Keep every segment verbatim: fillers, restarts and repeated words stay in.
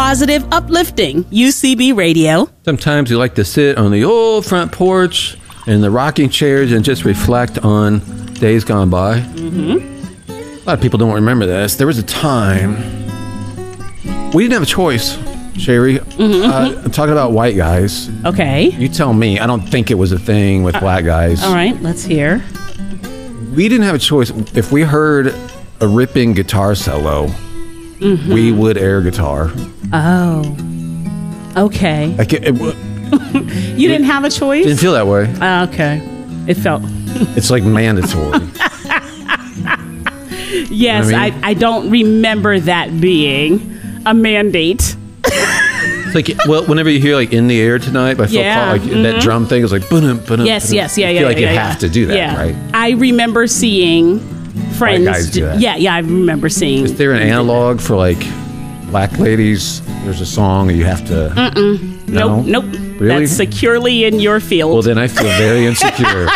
positive, uplifting U C B Radio. Sometimes you like to sit on the old front porch in the rocking chairs and just reflect on days gone by. Mm-hmm. A lot of people don't remember this. There was a time we didn't have a choice, Sherry. Mm-hmm. Uh, I'm talking about white guys. Okay. You tell me. I don't think it was a thing with uh, black guys. All right, let's hear. We didn't have a choice. If we heard a ripping guitar solo, mm-hmm. we would air guitar. Oh. Okay. Like it, it, you didn't have a choice? Didn't feel that way. Uh, okay. It felt. It's like mandatory. Yes, you know I, mean? I, I don't remember that being a mandate. It's like, well, whenever you hear like "In the Air Tonight" by Phil yeah. Collins, like mm-hmm. that drum thing is like, ba-dum, ba-dum, yes, ba-dum. yes, yeah, I yeah. feel like yeah, you yeah. have to do that, yeah. right? I remember seeing friends. White guys do that. Yeah, yeah, I remember seeing. Is there an analog for like black ladies? There's a song you have to. Mm-mm. No? Nope, nope. Really? That's securely in your field. Well, then I feel very insecure.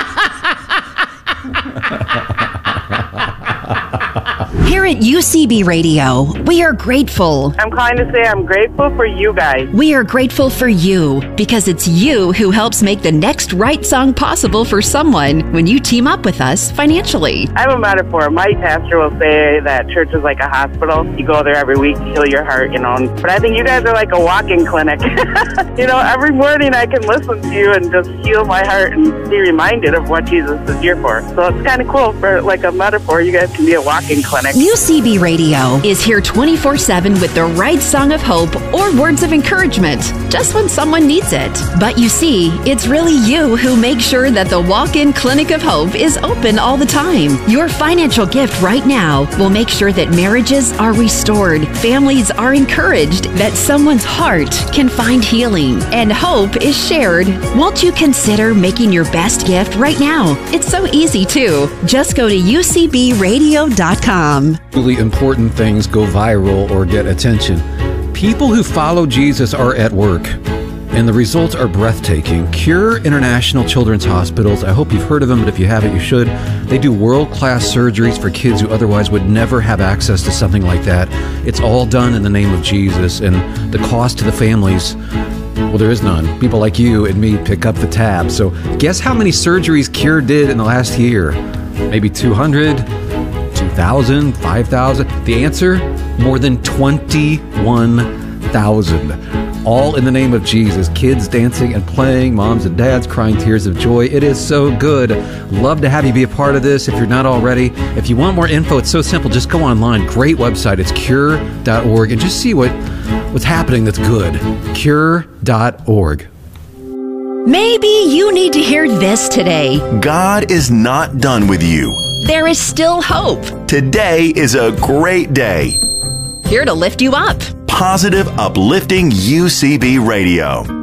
Here at U C B Radio, we are grateful. I'm calling to say I'm grateful for you guys. We are grateful for you because it's you who helps make the next right song possible for someone when you team up with us financially. I have a metaphor. My pastor will say that church is like a hospital. You go there every week to heal your heart, you know. But I think you guys are like a walk-in clinic. You know, every morning I can listen to you and just heal my heart and be reminded of what Jesus is here for. So it's kind of cool for like a metaphor. You guys can be a walk-in clinic. U C B Radio is here twenty-four seven with the right song of hope or words of encouragement, just when someone needs it. But you see, it's really you who makes sure that the walk-in clinic of hope is open all the time. Your financial gift right now will make sure that marriages are restored, families are encouraged, that someone's heart can find healing, and hope is shared. Won't you consider making your best gift right now? It's so easy too. Just go to U C B radio dot com. Really important things go viral or get attention. People who follow Jesus are at work, and the results are breathtaking. Cure International Children's Hospitals, I hope you've heard of them, but if you haven't, you should. They do world-class surgeries for kids who otherwise would never have access to something like that. It's all done in the name of Jesus, and the cost to the families, well, there is none. People like you and me pick up the tab. So guess how many surgeries Cure did in the last year? Maybe two hundred? two thousand, five thousand. The answer, more than twenty-one thousand. All in the name of Jesus. Kids dancing and playing, moms and dads crying tears of joy. It is so good. Love to have you be a part of this if you're not already. If you want more info, it's so simple. Just go online. Great website. It's cure dot org and just see what, what's happening that's good. cure dot org. Maybe you need to hear this today. God is not done with you. There is still hope. Today is a great day. Here to lift you up. Positive, uplifting U C B Radio.